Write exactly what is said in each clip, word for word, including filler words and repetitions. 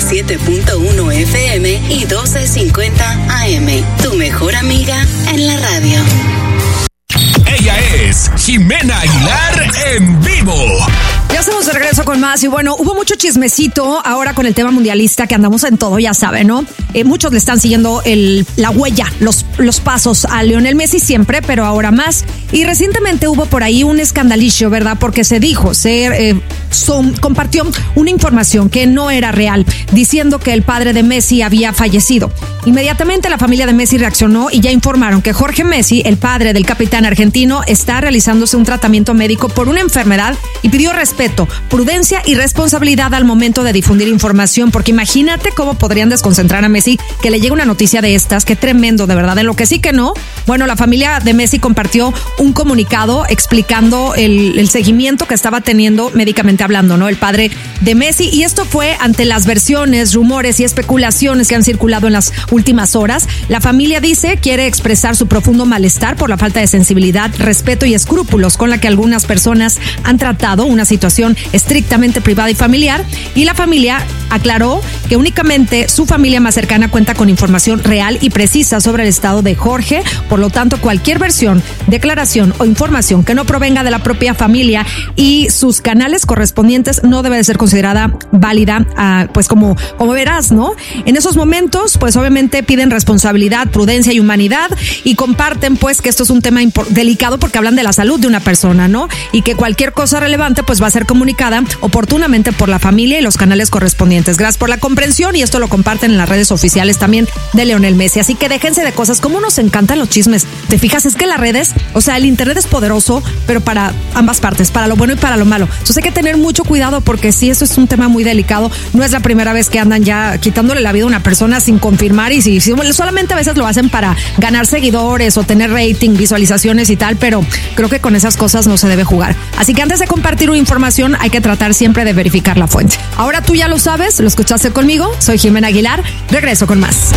siete punto uno F M y doce cincuenta A M. Tu mejor amiga en la radio. Ella es Jimena Aguilar en vivo. Ya estamos de regreso con más y bueno, hubo mucho chismecito ahora con el tema mundialista que andamos en todo, ya saben, ¿no? Eh, muchos le están siguiendo el, la huella, los, los pasos a Lionel Messi siempre, pero ahora más. Y recientemente hubo por ahí un escandalicio, ¿verdad? Porque se dijo, se eh, son, compartió una información que no era real, diciendo que el padre de Messi había fallecido. Inmediatamente la familia de Messi reaccionó y ya informaron que Jorge Messi, el padre del capitán argentino, está realizándose un tratamiento médico por una enfermedad y pidió respeto, prudencia y responsabilidad al momento de difundir información, porque imagínate cómo podrían desconcentrar a Messi que le llegue una noticia de estas, qué tremendo, de verdad. En lo que sí que no, bueno, la familia de Messi compartió un comunicado explicando el, el seguimiento que estaba teniendo médicamente hablando, ¿no? El padre de Messi, y esto fue ante las versiones, rumores y especulaciones que han circulado en las últimas horas. La familia dice quiere expresar su profundo malestar por la falta de sensibilidad, respeto y escrúpulos con la que algunas personas han tratado una situación estrictamente privada y familiar, y la familia aclaró que únicamente su familia más cercana cuenta con información real y precisa sobre el estado de Jorge. Por lo tanto, cualquier versión, declaración o información que no provenga de la propia familia y sus canales correspondientes no debe de ser considerada válida, uh, pues como, como verás, ¿no? En esos momentos, pues obviamente piden responsabilidad, prudencia y humanidad, y comparten pues que esto es un tema impor- delicado porque hablan de la salud de una persona, ¿no? Y que cualquier cosa relevante pues va a ser comunicada oportunamente por la familia y los canales correspondientes. Gracias por la comprensión, y esto lo comparten en las redes oficiales también de Lionel Messi. Así que déjense de cosas, como nos encantan los chismes. ¿Te fijas? Es que las redes, o sea, el internet es poderoso, pero para ambas partes, para lo bueno y para lo malo. Entonces hay que tener mucho cuidado, porque sí, esto es un tema muy delicado. No es la primera vez que andan ya quitándole la vida a una persona sin confirmar, y si, si solamente a veces lo hacen para ganar seguidores o tener rating, visualizaciones y tal, pero creo que con esas cosas no se debe jugar. Así que antes de compartir una información hay que tratar siempre de verificar la fuente. Ahora tú ya lo sabes, lo escuchaste conmigo, soy Jimena Aguilar, regreso con más.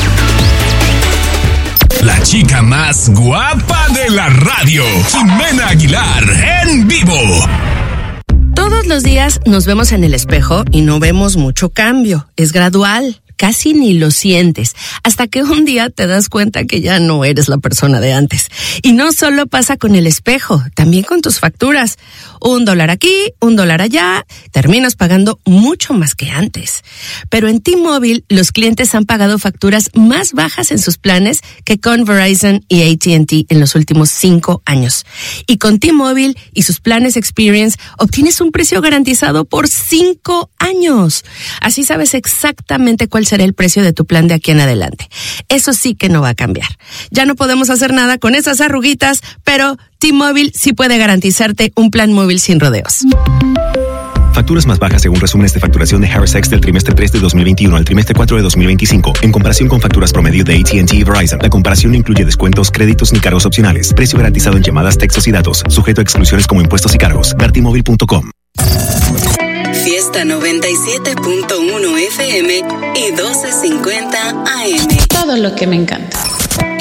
La chica más guapa de la radio, Jimena Aguilar en vivo. Todos los días nos vemos en el espejo y no vemos mucho cambio, es gradual. Casi ni lo sientes, hasta que un día te das cuenta que ya no eres la persona de antes. Y no solo pasa con el espejo, también con tus facturas. Un dólar aquí, un dólar allá, terminas pagando mucho más que antes. Pero en T-Mobile, los clientes han pagado facturas más bajas en sus planes que con Verizon y A T and T en los últimos cinco años. Y con T-Mobile y sus planes Experience, obtienes un precio garantizado por cinco años. Así sabes exactamente cuál será el precio de tu plan de aquí en adelante. Eso sí que no va a cambiar. Ya no podemos hacer nada con esas arruguitas, pero T-Mobile sí puede garantizarte un plan móvil sin rodeos. Facturas más bajas según resúmenes de facturación de Harris X del trimestre tres de dos mil veintiuno al trimestre cuatro de dos mil veinticinco, en comparación con facturas promedio de A T and T y Verizon. La comparación no incluye descuentos, créditos ni cargos opcionales. Precio garantizado en llamadas, textos y datos. Sujeto a exclusiones como impuestos y cargos. Ver T Mobile punto com. Fiesta noventa y siete punto uno F M y doce cincuenta A M. Todo lo que me encanta.